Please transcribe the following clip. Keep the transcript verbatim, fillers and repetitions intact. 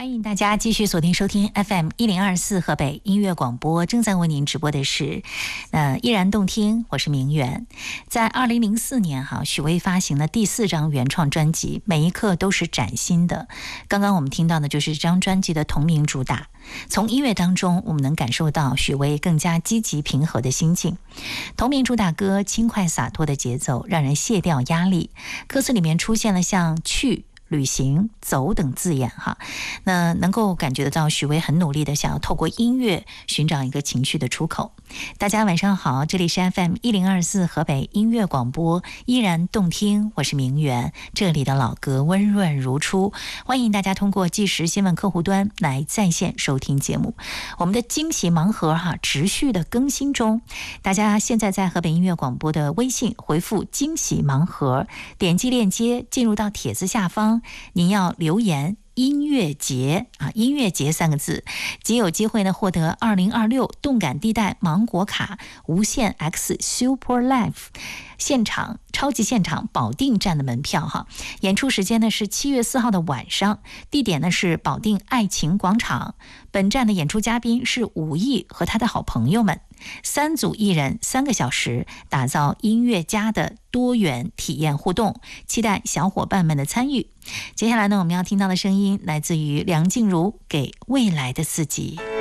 欢迎大家继续锁定收听 F M 一零二四河北音乐广播，正在为您直播的是呃依然动听，我是明媛。在二零零四年哈，许巍发行了第四张原创专辑《每一刻都是崭新的》。刚刚我们听到的就是这张专辑的同名主打。从音乐当中，我们能感受到许巍更加积极平和的心境。同名主打歌轻快洒脱的节奏，让人卸掉压力。歌词里面出现了像去、旅行、走等字眼哈，那能够感觉得到许巍很努力的想要透过音乐寻找一个情绪的出口。大家晚上好，这里是 F M 一零二四河北音乐广播，依然动听，我是明媛，这里的老歌温润如初，欢迎大家通过即时新闻客户端来在线收听节目。我们的惊喜盲盒哈持续的更新中，大家现在在河北音乐广播的微信回复惊喜盲盒，点击链接进入到帖子下方，您要留言音乐节啊，音乐节三个字，即有机会呢获得二零二六动感地带芒果卡无限 X Super Live 现场超级现场保定站的门票哈。演出时间呢是七月四号的晚上，地点呢是保定爱情广场。本站的演出嘉宾是武艺和他的好朋友们，三组艺人三个小时，打造音乐家的多元体验互动，期待小伙伴们的参与。接下来呢，我们要听到的声音来自于梁静茹《给未来的自己》。